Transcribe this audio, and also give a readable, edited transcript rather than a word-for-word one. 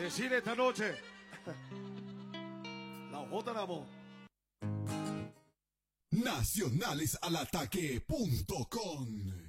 decir esta noche. La J la voz. Nacionalesalataque.com